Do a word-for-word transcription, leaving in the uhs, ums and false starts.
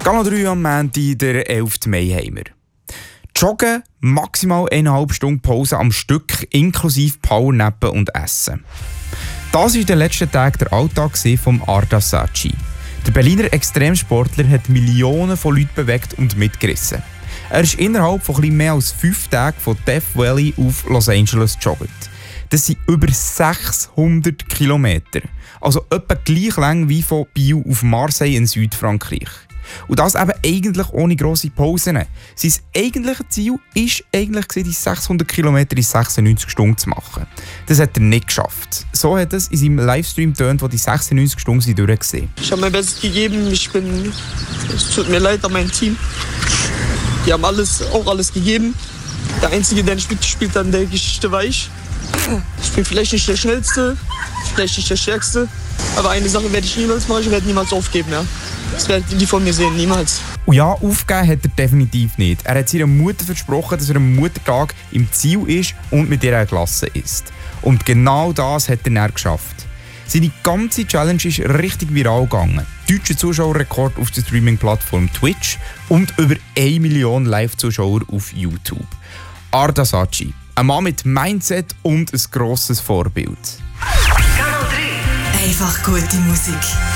Gala drei am Montag, der elften Mai haben wir. Joggen, maximal eineinhalb Stunden Pause am Stück, inklusive Powernappen und Essen. Das war in den letzten Tagen der Alltag von Arda Saatchi. Der Berliner Extremsportler hat Millionen von Leuten bewegt und mitgerissen. Er ist innerhalb von etwas mehr als fünf Tagen von Death Valley auf Los Angeles gejoggt. Das sind über sechshundert Kilometer. Also etwa gleich lang wie von Biel auf Marseille in Südfrankreich. Und das eben eigentlich ohne grosse Pausen. Sein eigentliches Ziel war eigentlich, die sechshundert Kilometer in sechsundneunzig Stunden zu machen. Das hat er nicht geschafft. So hat es in seinem Livestream getönt, wo die sechsundneunzig Stunden durchgesehen. Ich habe mein Bestes gegeben. Ich bin. Es tut mir leid an mein Team. Die haben alles, auch alles gegeben. Der Einzige, der nicht mitgespielt hat in der Geschichte, war ich. Ich bin vielleicht nicht der Schnellste, vielleicht nicht der Stärkste. Aber eine Sache werde ich niemals machen, ich werde niemals aufgeben. Ja. Das werden die von mir sehen, niemals. Und ja, aufgeben hat er definitiv nicht. Er hat seiner Mutter versprochen, dass er am Muttertag im Ziel ist und mit ihr gelassen ist. Und genau das hat er dann geschafft. Seine ganze Challenge ist richtig viral gegangen. Deutscher Zuschauerrekord auf der Streaming-Plattform Twitch und über eine Million Live-Zuschauer auf YouTube. Arda Saatchi, ein Mann mit Mindset und ein grosses Vorbild. Einfach gute Musik.